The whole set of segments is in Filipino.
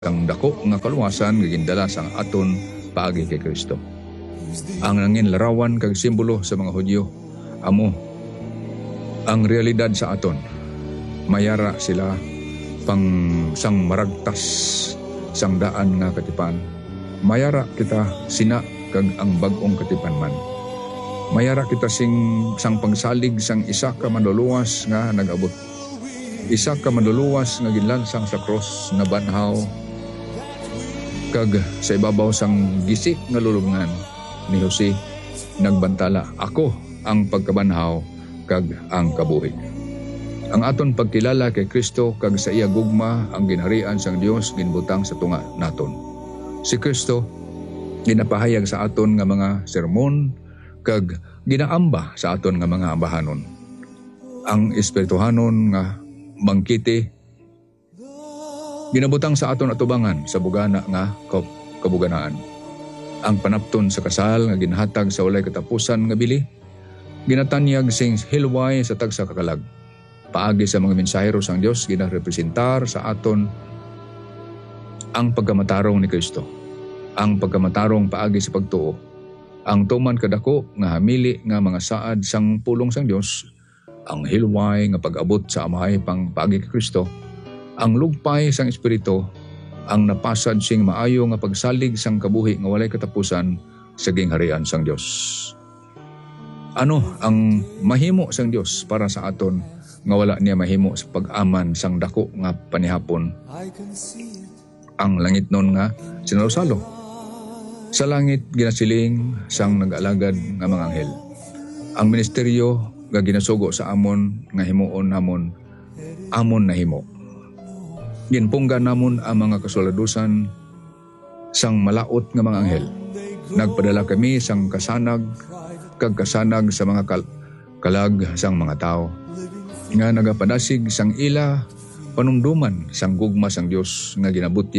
ang dako nga kaluwasan nga gindala sang aton paagi kay Kristo. Ang nangin larawan kag simbolo sa mga Hudyo amo ang realidad sa aton. Mayara sila pang sang maragtas sang daan nga katipan. Mayara kita sina kag ang bag-ong katipan man. Mayara kita sang pagsalig sang isa ka manluluwas nga nag-abot. Isa ka manluluwas nga ginlansang sa cross na banhaw kag sa ibabaw sang gisik nga lulubngan ni Jose nagbantala, ako ang pagkabanhaw kag ang kabuhi. Ang aton pagkilala kay Kristo kag sa iya gugma ang ginharian sang Dios ginbutang sa tunga naton. Si Kristo ginapahayag sa aton nga mga sermon kag ginaamba sa aton nga mga ambahanon. Ang espirituhanon nga bangkite ginabutang sa aton atubangan sa bugana nga kabuganaan. Ang panapton sa kasal nga ginhatag sa walay katapusan nga bili, ginatanyag sing hilway sa tagsa kakalag. Paagi sa mga mensahero sang Dios ginarepresentar sa aton ang pagkamatarong ni Kristo. Ang pagkamatarong paagi sa pagtuo. Ang tuman kadako nga hamili nga mga saad sang pulong sang Dios, ang hilway nga pag-abot sa amahay pang paagi kay Kristo, ang lugpay sang Espiritu, ang napasad sing maayo nga pagsalig sang kabuhi nga walay katapusan sa gingharian sang Dios. Ano ang mahimo sang Dios para sa aton nga wala niya mahimo sa pag-aman sang dako nga panihapon? Ang langit nun nga sinalosalo. Sa langit ginasiling sang nag-alagad nga mga anghel. Ang ministeryo nga ginasugo sa amon nga himuon namon, amon na himo. Ginpungga namon ang mga kasuladusan sang malaot nga mga anghel. Nagpadala kami sang kasanag kag kasanag sa mga kalag sang mga tao nga nagapadasig sang ila panumduman sang gugma sang Dios nga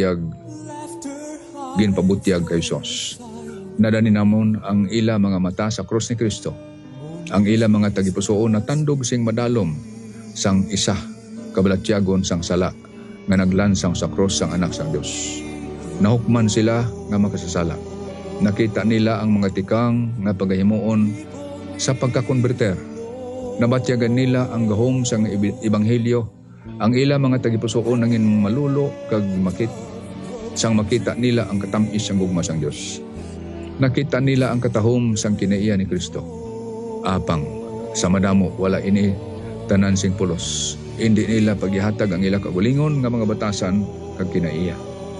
ginpabutyag kay Sos. Nadani namon ang ila mga mata sa krus ni Kristo. Ang ila mga tagipusoon na tandog sing madalom sang isa kabalatyagon sang sala nga naglansang sa cross sang anak sang Dios. Nahukman sila nga makasasala. Nakita nila ang mga tikang nga pagahimuon sa pagkakonverter. Nabatyagan nila ang gahom sang ebanghelyo. Ang ila mga tagipusoon nangin malulo kag makita nila ang katamis sang gugma sang Dios. Nakita nila ang katahom sang kinaiya ni Kristo. Apang sa madamo wala ini tanan sing pulos. Hindi nila paghihatag ang ila kagulingon nga mga batasan kag kinaiya.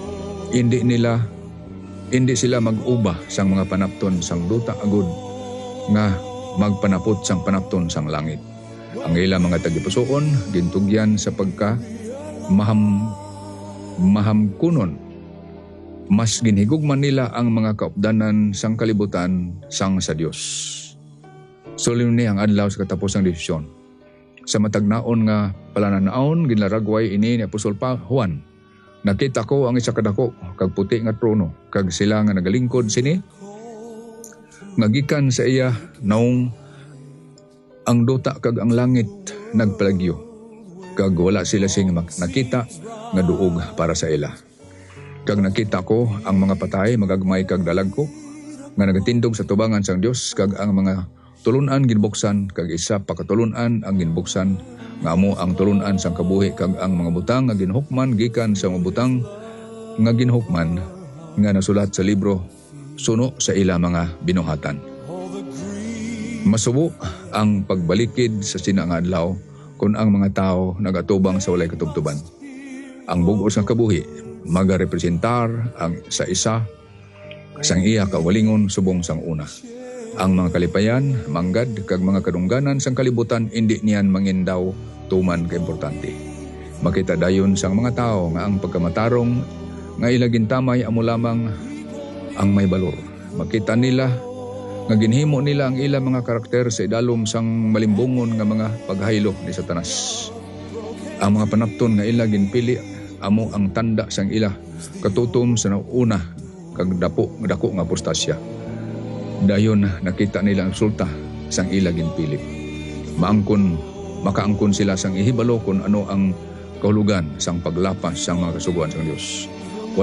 Hindi sila mag-uba sang mga panapton sang duta agud nga magpanapot sang panapton sang langit. Ang ila mga tagipusoon gintugyan sa pagka mahamkunon. Mas ginhigugman nila ang mga kaupdanan sang kalibutan sang sa Dios. Solemne ang adlaw sa katapusang desisyon. Sa matagnaon nga palananaon ginlaragway ini ni Apostol Juan. Nakita ko ang isa kadako kag puti nga trono kag sila nga nagalingkod sini. Magikan sa iya naong ang duta kag ang langit nagpalagyo. Kag wala sila sing nakita nga duog para sa ila. Kag nakita ko ang mga patay magagmay kag dalagko nga nagatindog sa tubangan sang Dios kag ang mga tulunan ginbuksan kag isa pa katulunan ang ginbuksan nga amo ang tulunan sang kabuhi kag ang mga butang nga ginhukman gikan sa mga butang nga ginhukman nga nasulat sa libro suno sa ila mga binuhatan. Masubo ang pagbalikid sa sinang adlaw kun ang mga tao nagatubang sa walay katubtuban. Ang bug-os nga kabuhi magarepresentar ang sa isa sang iya kawalingon subong sang una. Ang mga kalipayan, manggad, kag mga kadungganan sang kalibutan, hindi niyan mangindaw tuman kaimportante. Makita dayon sang mga tao nga ang pagkamatarong nga ilagin tamay amo lamang ang may balor. Makita nila nga ginhimo nila ang ila mga karakter sa idalom sang malimbungon nga mga paghaylo ni Satanas. Ang mga panapton nga ila ginpili amo ang tanda sang ila katutom sa una kag dako nga apostasya. Dayon nakita nila ang resulta sang ila ginpili. Makaangkon sila sang ihibalo kung ano ang kahulugan sang paglapas sang mga kasuguan sang Dios.